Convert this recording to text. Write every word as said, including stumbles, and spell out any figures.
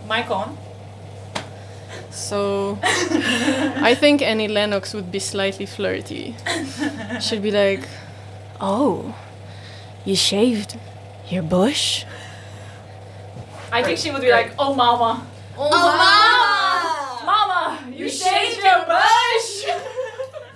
Mic on. So I think Annie Lennox would be slightly flirty. She'd be like, "Oh, you shaved your bush?" I think she would be like, "Oh, mama, Oh, mama! mama, you shaved your butt."